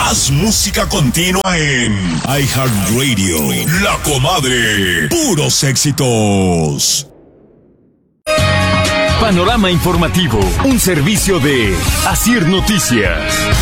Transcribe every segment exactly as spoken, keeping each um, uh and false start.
Más música continua en iHeartRadio. La Comadre. Puros éxitos. Panorama informativo. Un servicio de Asir Noticias.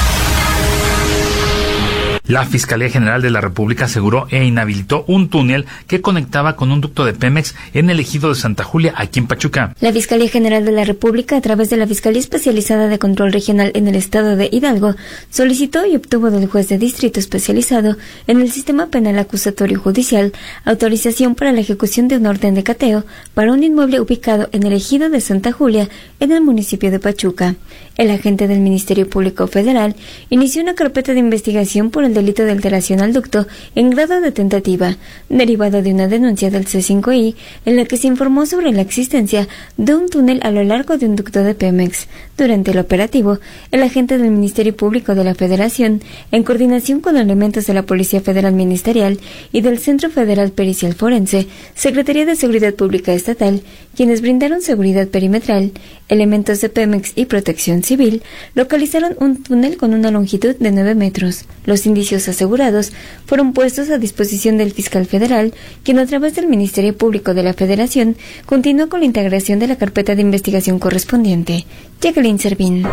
La Fiscalía General de la República aseguró e inhabilitó un túnel que conectaba con un ducto de Pemex en el ejido de Santa Julia, aquí en Pachuca. La Fiscalía General de la República, a través de la Fiscalía Especializada de Control Regional en el estado de Hidalgo, solicitó y obtuvo del juez de distrito especializado en el sistema penal acusatorio judicial autorización para la ejecución de una orden de cateo para un inmueble ubicado en el ejido de Santa Julia, en el municipio de Pachuca. El agente del Ministerio Público Federal inició una carpeta de investigación por el delito de alteración al ducto en grado de tentativa, derivado de una denuncia del C cinco I en la que se informó sobre la existencia de un túnel a lo largo de un ducto de Pemex. Durante el operativo, el agente del Ministerio Público de la Federación, en coordinación con elementos de la Policía Federal Ministerial y del Centro Federal Pericial Forense, Secretaría de Seguridad Pública Estatal, quienes brindaron seguridad perimetral, elementos de Pemex y Protección Civil, localizaron un túnel con una longitud de nueve metros. Los indicios asegurados fueron puestos a disposición del fiscal federal, quien a través del Ministerio Público de la Federación continuó con la integración de la carpeta de investigación correspondiente. Jacqueline Servín.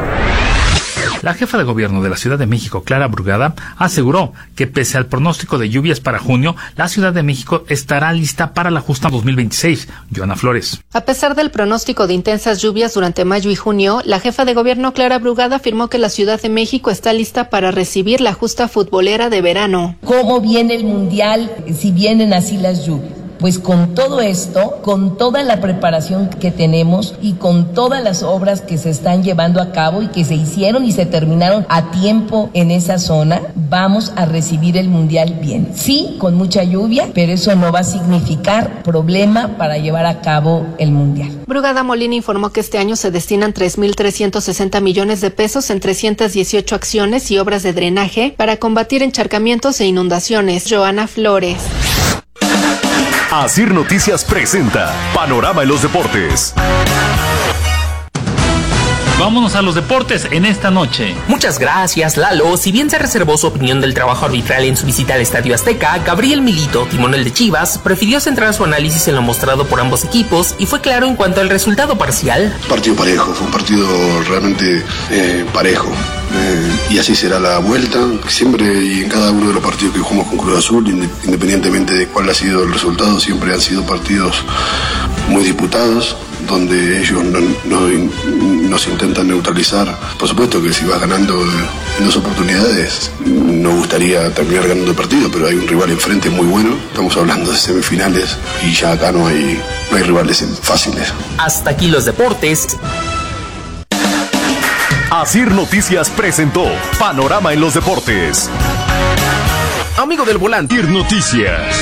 La jefa de gobierno de la Ciudad de México, Clara Brugada, aseguró que pese al pronóstico de lluvias para junio, la Ciudad de México estará lista para la justa dos mil veintiséis. Joana Flores. A pesar del pronóstico de intensas lluvias durante mayo y junio, la jefa de gobierno, Clara Brugada, afirmó que la Ciudad de México está lista para recibir la justa futbolera de verano. ¿Cómo viene el Mundial si vienen así las lluvias? Pues con todo esto, con toda la preparación que tenemos y con todas las obras que se están llevando a cabo y que se hicieron y se terminaron a tiempo en esa zona, vamos a recibir el Mundial bien. Sí, con mucha lluvia, pero eso no va a significar problema para llevar a cabo el Mundial. Brugada Molina informó que este año se destinan tres mil trescientos sesenta millones de pesos en trescientas dieciocho acciones y obras de drenaje para combatir encharcamientos e inundaciones. Joana Flores. Asir Noticias presenta Panorama en los Deportes. Vámonos a los deportes en esta noche. Muchas gracias, Lalo. Si bien se reservó su opinión del trabajo arbitral en su visita al Estadio Azteca, Gabriel Milito, timonel de Chivas, prefirió centrar su análisis en lo mostrado por ambos equipos y fue claro en cuanto al resultado parcial. Partido parejo, fue un partido realmente eh, parejo. Eh, y así será la vuelta, siempre y en cada uno de los partidos que jugamos con Cruz Azul, independientemente de cuál ha sido el resultado, siempre han sido partidos muy disputados, donde ellos no, no, nos intentan neutralizar. Por supuesto que si vas ganando en dos oportunidades, nos gustaría terminar ganando el partido, pero hay un rival enfrente muy bueno. Estamos hablando de semifinales y ya acá no hay, no hay rivales fáciles. Hasta aquí los deportes. Asir Noticias presentó Panorama en los Deportes. Amigo del volante. Asir Noticias.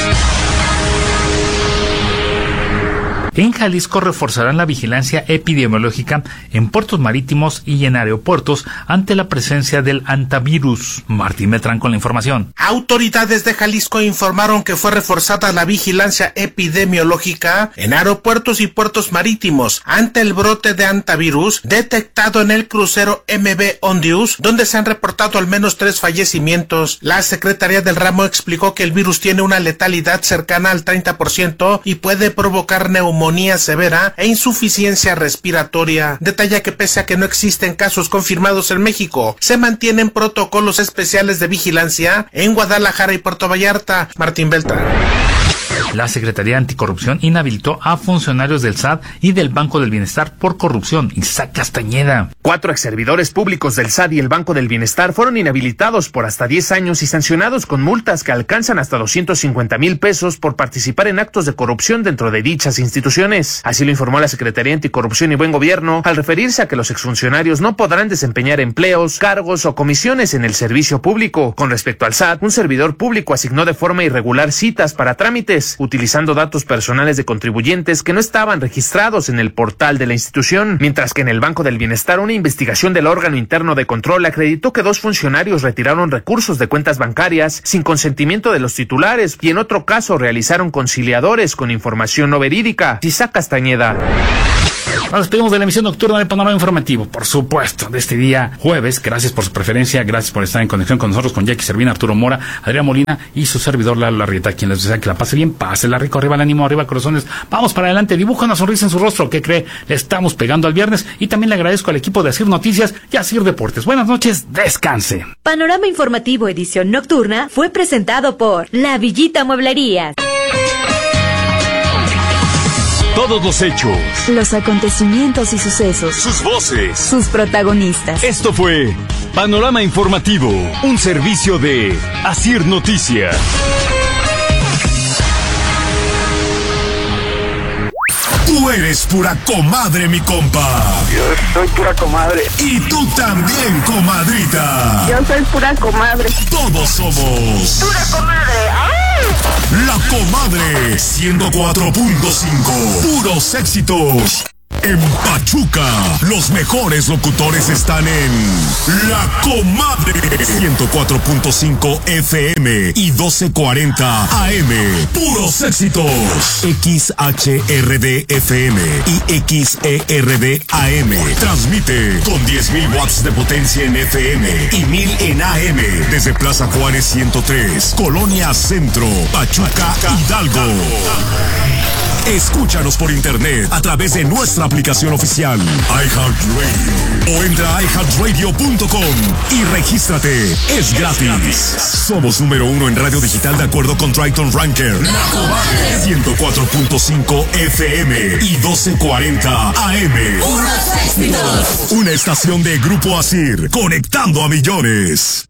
En Jalisco reforzarán la vigilancia epidemiológica en puertos marítimos y en aeropuertos ante la presencia del hantavirus. Martín Beltrán con la información. Autoridades de Jalisco informaron que fue reforzada la vigilancia epidemiológica en aeropuertos y puertos marítimos ante el brote de hantavirus detectado en el crucero M V Ondius, donde se han reportado al menos tres fallecimientos. La Secretaría del Ramo explicó que el virus tiene una letalidad cercana al treinta por ciento y puede provocar neumonía severa e insuficiencia respiratoria. Detalla que pese a que no existen casos confirmados en México, se mantienen protocolos especiales de vigilancia en Guadalajara y Puerto Vallarta. Martín Beltrán. La Secretaría Anticorrupción inhabilitó a funcionarios del S A T y del Banco del Bienestar por corrupción. Isaac Castañeda. Cuatro exservidores públicos del S A T y el Banco del Bienestar fueron inhabilitados por hasta diez años y sancionados con multas que alcanzan hasta doscientos cincuenta mil pesos por participar en actos de corrupción dentro de dichas instituciones. Así lo informó la Secretaría Anticorrupción y Buen Gobierno al referirse a que los exfuncionarios no podrán desempeñar empleos, cargos o comisiones en el servicio público. Con respecto al S A T, un servidor público asignó de forma irregular citas para trámites, utilizando datos personales de contribuyentes que no estaban registrados en el portal de la institución, mientras que en el Banco del Bienestar una investigación del órgano interno de control acreditó que dos funcionarios retiraron recursos de cuentas bancarias sin consentimiento de los titulares y en otro caso realizaron conciliadores con información no verídica. Isaac Castañeda. Nos despedimos de la emisión nocturna del Panorama Informativo, por supuesto, de este día jueves. Gracias por su preferencia, gracias por estar en conexión con nosotros, con Jackie Servina, Arturo Mora, Adrián Molina y su servidor Lalo Larrieta, quien les desea que la pase bien, pásela rico, arriba el ánimo, arriba corazones, vamos para adelante, dibuja una sonrisa en su rostro. ¿Qué cree? Le estamos pegando al viernes y también le agradezco al equipo de Asir Noticias y Asir Deportes. Buenas noches, descanse. Panorama Informativo edición nocturna fue presentado por La Villita Mueblería. Todos los hechos, Los acontecimientos y sucesos, sus voces, sus protagonistas. Esto fue Panorama Informativo, un servicio de Asir Noticias. Tú eres pura comadre, mi compa. Yo soy pura comadre. Y tú también, comadrita. Yo soy pura comadre. Todos somos pura comadre. ¡Ay! La Comadre ciento cuatro punto cinco. Puros éxitos. En Pachuca, los mejores locutores están en La Comadre ciento cuatro punto cinco F M y doce cuarenta A M. Puros éxitos. X H R D F M y X E R D A M. Transmite con diez mil watts de potencia en F M y mil en A M desde Plaza Juárez ciento tres, Colonia Centro, Pachuca, Hidalgo. Escúchanos por internet a través de nuestra aplicación oficial iHeartRadio o entra a i heart radio punto com y regístrate. Es gratis. Somos número uno en radio digital de acuerdo con Triton Ranker. La Comadre ciento cuatro punto cinco F M y doce cuarenta A M. Una estación de Grupo Asir, conectando a millones.